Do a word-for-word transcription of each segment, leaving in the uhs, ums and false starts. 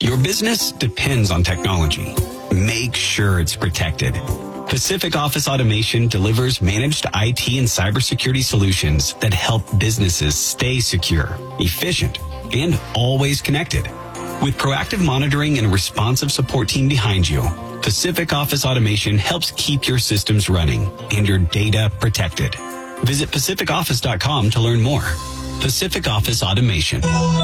Your business depends on technology. Make sure it's protected. Pacific Office Automation delivers managed I T and cybersecurity solutions that help businesses stay secure, efficient, and always connected. With proactive monitoring and a responsive support team behind you, Pacific Office Automation helps keep your systems running and your data protected. Visit pacific office dot com to learn more. Pacific Office Automation.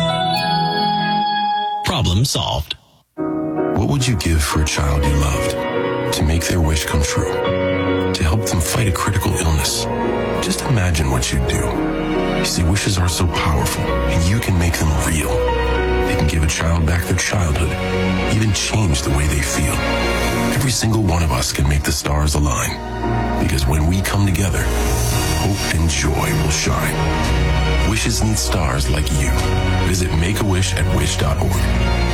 Problem solved. What would you give for a child you loved? To make their wish come true? To help them fight a critical illness? Just imagine what you'd do. You see, wishes are so powerful, and you can make them real. They can give a child back their childhood, even change the way they feel. Every single one of us can make the stars align. Because when we come together, hope and joy will shine. Wishes need stars like you. Visit Make a Wish at wish dot org.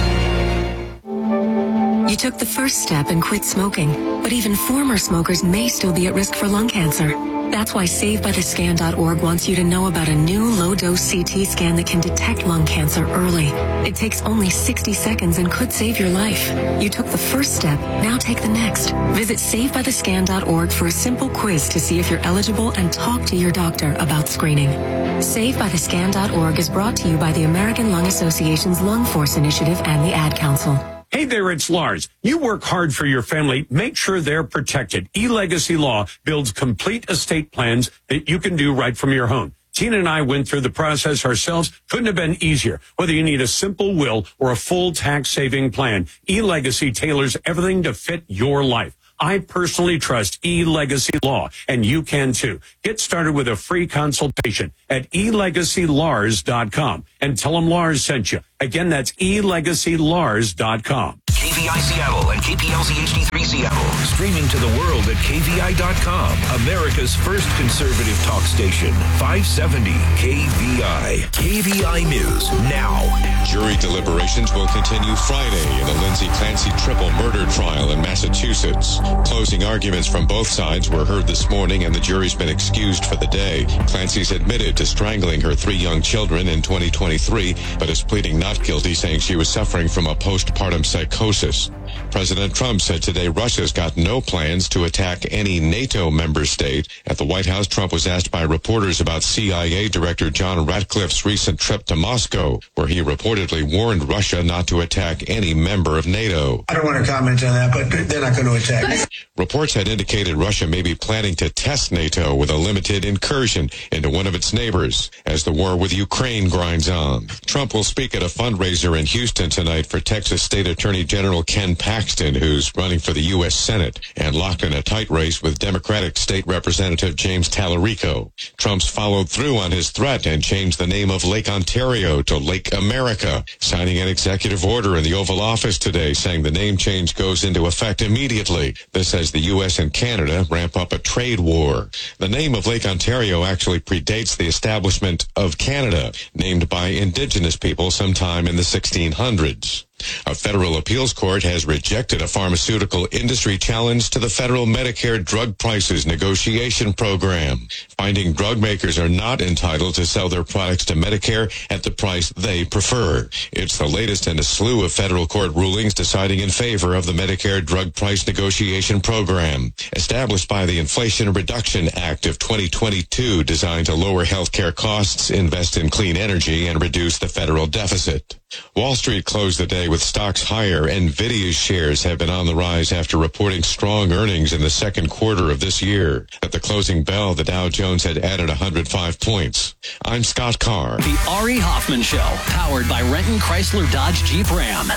You took the first step and quit smoking, but even former smokers may still be at risk for lung cancer. That's why save by the scan dot org wants you to know about a new low-dose C T scan that can detect lung cancer early. It takes only sixty seconds and could save your life. You took the first step, now take the next. Visit save by the scan dot org for a simple quiz to see if you're eligible and talk to your doctor about screening. save by the scan dot org is brought to you by the American Lung Association's Lung Force Initiative and the Ad Council. Hey there, it's Lars. You work hard for your family. Make sure they're protected. eLegacy Law builds complete estate plans that you can do right from your home. Tina and I went through the process ourselves. Couldn't have been easier. Whether you need a simple will or a full tax-saving plan, eLegacy tailors everything to fit your life. I personally trust eLegacy Law, and you can too. Get started with a free consultation at e legacy lars dot com and tell them Lars sent you. Again, that's e legacy lars dot com. K V I Seattle and K P L Z H D three Seattle. Streaming to the world at K V I dot com. America's first conservative talk station. five seventy K V I. K V I News now. Jury deliberations will continue Friday in the Lindsay Clancy triple murder trial in Massachusetts. Closing arguments from both sides were heard this morning, and the jury's been excused for the day. Clancy's admitted to strangling her three young children in twenty twenty-three, but is pleading not guilty, saying she was suffering from a postpartum psychosis. President Trump said today Russia's got no plans to attack any NATO member state. At the White House, Trump was asked by reporters about C I A Director John Ratcliffe's recent trip to Moscow, where he reportedly warned Russia not to attack any member of NATO. I don't want to comment on that, but they're not going to attack. Reports had indicated Russia may be planning to test NATO with a limited incursion into one of its neighbors as the war with Ukraine grinds on. Trump will speak at a fundraiser in Houston tonight for Texas State Attorney General Ken Paxton, who's running for the U S Senate and locked in a tight race with Democratic State Representative James Tallarico. Trump's followed through on his threat and changed the name of Lake Ontario to Lake America, signing an executive order in the Oval Office today saying the name change goes into effect immediately. This as the U S and Canada ramp up a trade war. The name of Lake Ontario actually predates the establishment of Canada, named by Indigenous people sometime in the sixteen hundreds. A federal appeals court has rejected a pharmaceutical industry challenge to the federal Medicare drug prices negotiation program, finding drug makers are not entitled to sell their products to Medicare at the price they prefer. It's the latest in a slew of federal court rulings deciding in favor of the Medicare drug price negotiation program, established by the Inflation Reduction Act of twenty twenty-two, designed to lower health care costs, invest in clean energy, and reduce the federal deficit. Wall Street closed the day with stocks higher. NVIDIA's shares have been on the rise after reporting strong earnings in the second quarter of this year. At the closing bell, the Dow Jones had added one hundred five points. I'm Scott Carr. The Ari Hoffman Show, powered by Renton Chrysler Dodge Jeep Ram.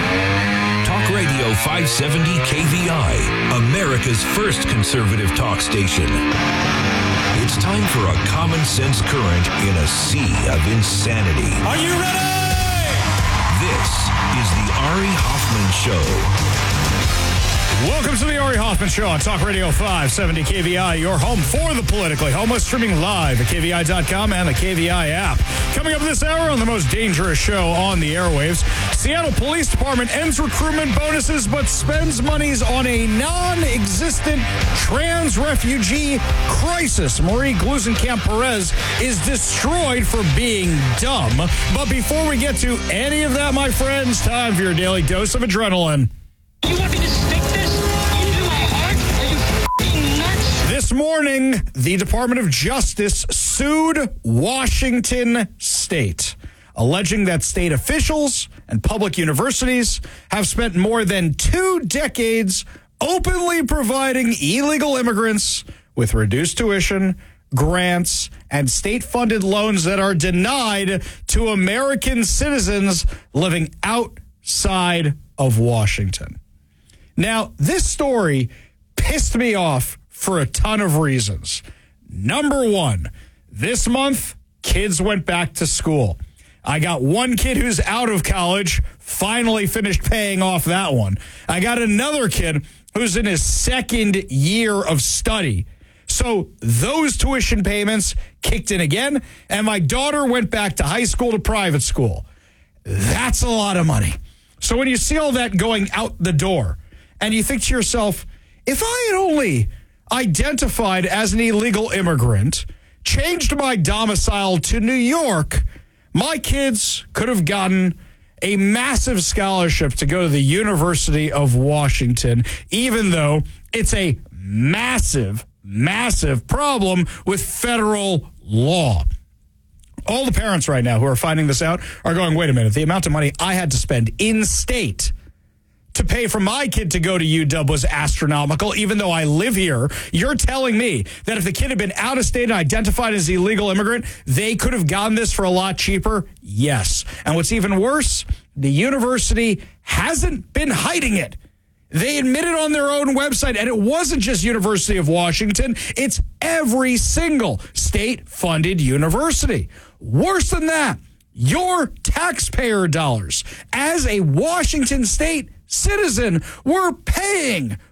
Talk Radio five seventy K V I, America's first conservative talk station. It's time for a common sense current in a sea of insanity. Are you ready? This is the Ari Hoffman Show. Welcome to the Ari Hoffman Show on Talk Radio five seventy K V I, your home for the politically homeless, streaming live at K V I dot com and the K V I app. Coming up this hour on the most dangerous show on the airwaves, Seattle Police Department ends recruitment bonuses but spends monies on a non-existent trans refugee crisis. Marie Glusenkamp-Perez is destroyed for being dumb. But before we get to any of that, my friends, time for your daily dose of adrenaline. You want me to stick this into my heart? Are you f***ing nuts? This morning, the Department of Justice sued Washington State, alleging that state officials and public universities have spent more than two decades openly providing illegal immigrants with reduced tuition, grants, and state-funded loans that are denied to American citizens living outside of Washington. Now, this story pissed me off for a ton of reasons. Number one, this month, kids went back to school. I got one kid who's out of college, finally finished paying off that one. I got another kid who's in his second year of study. So those tuition payments kicked in again, and my daughter went back to high school to private school. That's a lot of money. So when you see all that going out the door, and you think to yourself, if I had only identified as an illegal immigrant, changed my domicile to New York, my kids could have gotten a massive scholarship to go to the University of Washington, even though it's a massive, massive problem with federal law. All the parents right now who are finding this out are going, wait a minute, the amount of money I had to spend in-state to pay for my kid to go to U W was astronomical, even though I live here. You're telling me that if the kid had been out of state and identified as an illegal immigrant, they could have gotten this for a lot cheaper? Yes. And what's even worse, the university hasn't been hiding it. They admitted on their own website, and it wasn't just University of Washington, it's every single state-funded university. Worse than that, your taxpayer dollars as a Washington state citizen were paying